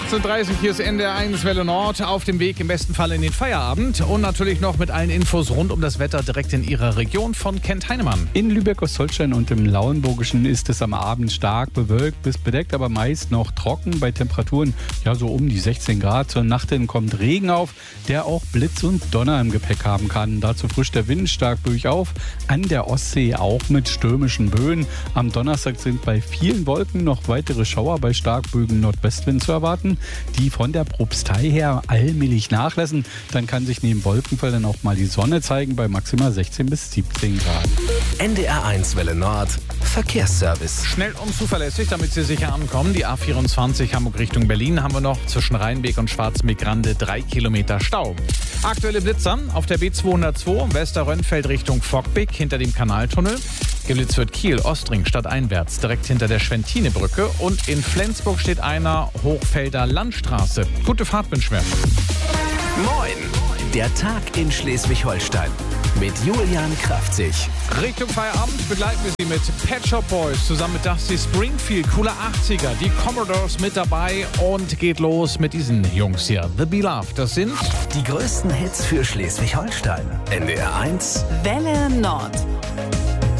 18.30 Uhr, hier ist NDR1 Welle Nord, auf dem Weg im besten Fall in den Feierabend und natürlich noch mit allen Infos rund um das Wetter direkt in Ihrer Region von Kent Heinemann. In Lübeck-Ostholstein und im Lauenburgischen ist es am Abend stark bewölkt bis bedeckt, aber meist noch trocken bei Temperaturen so um die 16 Grad. Zur Nacht hin kommt Regen auf, der auch Blitz und Donner im Gepäck haben kann. Dazu frischt der Wind stark durchauf, an der Ostsee auch mit stürmischen Böen. Am Donnerstag sind bei vielen Wolken noch weitere Schauer bei starkböigen Nordwestwind zu erwarten, die von der Propstei her allmählich nachlassen. Dann kann sich neben Wolkenfeldern auch mal die Sonne zeigen bei maximal 16 bis 17 Grad. NDR1 Welle Nord, Verkehrsservice. Schnell und zuverlässig, damit Sie sicher ankommen. Die A24 Hamburg Richtung Berlin haben wir noch zwischen Rheinbeek und Schwarzmeer-Grande 3 Kilometer Stau. Aktuelle Blitzer auf der B202 Westerrönfeld Richtung Fockbeck hinter dem Kanaltunnel. Geblitzt wird Kiel, Ostring stadteinwärts, direkt hinter der Schwentinebrücke. Und in Flensburg steht einer Hochfelder Landstraße. Gute Fahrt wünschen wir. Moin, der Tag in Schleswig-Holstein mit Julian Kraftzig. Richtung Feierabend begleiten wir Sie mit Pet Shop Boys zusammen mit Dusty Springfield, cooler 80er, die Commodores mit dabei und geht los mit diesen Jungs hier. The Beloved, das sind Die größten Hits für Schleswig-Holstein. NDR1 Welle Nord.